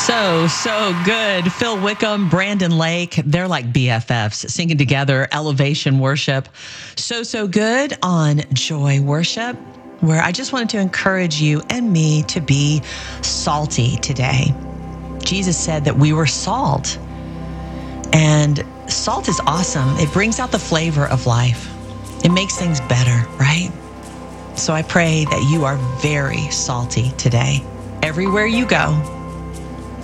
So good. Phil Wickham, Brandon Lake, they're like BFFs singing together, Elevation Worship. So good on Joy Worship, where I just wanted to encourage you and me to be salty today. Jesus said that we were salt, and salt is awesome. It brings out the flavor of life. It makes things better, right? So I pray that you are very salty today. Everywhere you go,